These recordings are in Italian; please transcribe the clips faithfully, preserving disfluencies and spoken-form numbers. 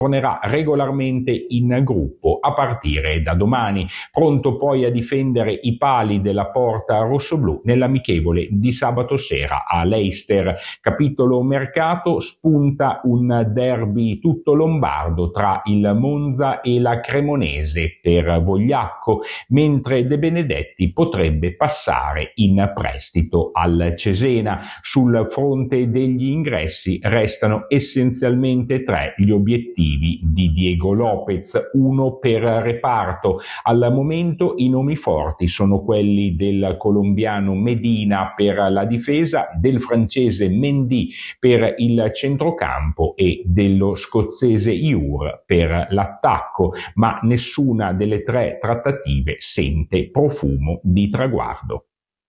tornerà regolarmente in gruppo a partire da domani, pronto poi a difendere i pali della porta rossoblù nell'amichevole di sabato sera a Leicester. Capitolo mercato: spunta un derby tutto lombardo tra il Monza e la Cremonese per Vogliacco, mentre De Benedetti potrebbe passare in prestito al Cesena. Sul fronte degli ingressi restano essenzialmente tre gli obiettivi di Diego Lopez, uno per reparto. Al momento i nomi forti sono quelli del colombiano Medina per la difesa, del francese Mendy per il centrocampo e dello scozzese Ure per l'attacco, ma nessuna delle tre trattative sente profumo di traguardo.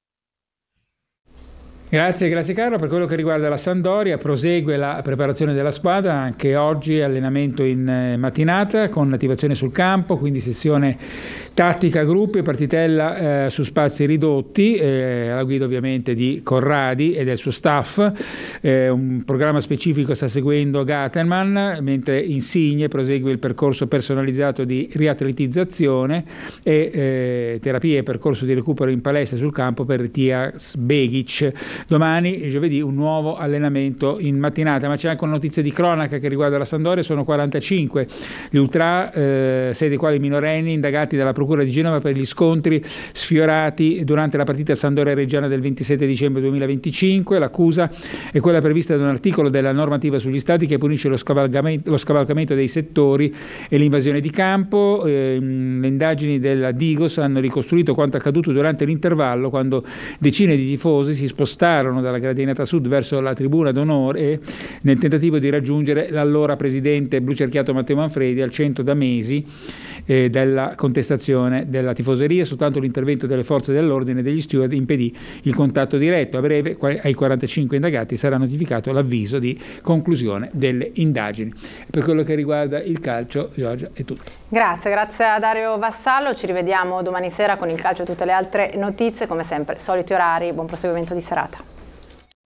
Grazie, grazie Carlo. Per quello che riguarda la Sampdoria, prosegue la preparazione della squadra, anche oggi allenamento in mattinata con attivazione sul campo, quindi sessione tattica gruppi e partitella eh, su spazi ridotti, eh, alla guida ovviamente di Corradi e del suo staff. Eh, un programma specifico sta seguendo Gatterman, mentre Insigne prosegue il percorso personalizzato di riatletizzazione e eh, terapie e percorso di recupero in palestra sul campo per Tias Begic. Domani, giovedì, un nuovo allenamento in mattinata, ma c'è anche una notizia di cronaca che riguarda la Sampdoria. Sono quarantacinque gli ultra, eh, sei dei quali minorenni, indagati dalla Procura di Genova per gli scontri sfiorati durante la partita Sampdoria-Reggiana del ventisette dicembre duemilaventicinque. L'accusa è quella prevista da un articolo della normativa sugli stadi che punisce lo scavalcamento, lo scavalcamento dei settori e l'invasione di campo. Eh, le indagini della Digos hanno ricostruito quanto accaduto durante l'intervallo, quando decine di tifosi si spostarono dalla gradinata sud verso la tribuna d'onore nel tentativo di raggiungere l'allora presidente blucerchiato Matteo Manfredi, al centro da mesi eh, della contestazione della tifoseria. Soltanto l'intervento delle forze dell'ordine e degli steward impedì il contatto diretto. A breve ai quarantacinque indagati sarà notificato l'avviso di conclusione delle indagini. Per quello che riguarda il calcio, Giorgia, è tutto. Grazie, grazie a Dario Vassallo. Ci rivediamo domani sera con il calcio e tutte le altre notizie, come sempre, soliti orari. Buon proseguimento di serata.